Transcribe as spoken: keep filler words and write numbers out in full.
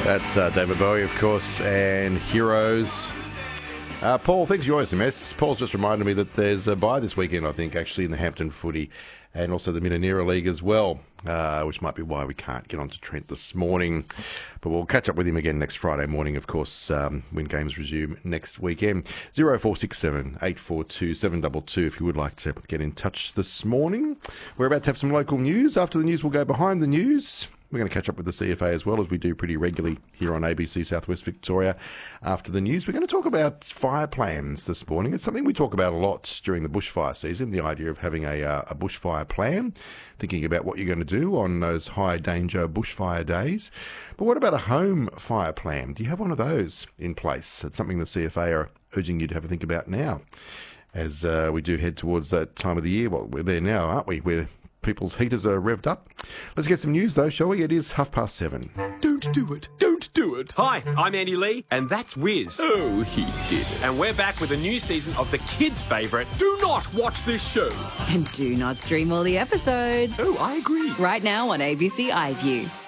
That's uh, David Bowie, of course, and Heroes. Uh, Paul, thanks for your S M S. Paul's just reminded me that there's a bye this weekend, I think, actually, in the Hampton footy and also the Mindanera League as well, uh, which might be why we can't get on to Trent this morning. But we'll catch up with him again next Friday morning, of course, um, when games resume next weekend. zero four six seven, eight four two, seven two two if you would like to get in touch this morning. We're about to have some local news. After the news, we'll go behind the news. We're going to catch up with the C F A as well, as we do pretty regularly here on A B C Southwest Victoria after the news. We're going to talk about fire plans this morning. It's something we talk about a lot during the bushfire season, the idea of having a, uh, a bushfire plan, thinking about what you're going to do on those high danger bushfire days. But what about a home fire plan? Do you have one of those in place? It's something the C F A are urging you to have a think about now as uh, we do head towards that time of the year. Well, we're there now, aren't we? We're People's heaters are revved up. Let's get some news, though, shall we? It is half past seven. Don't do it. Don't do it. Hi, I'm Andy Lee, and that's Wiz. Oh, he did it. And we're back with a new season of the kids' favourite, Do Not Watch This Show. And do not stream all the episodes. Oh, I agree. Right now on A B C iView.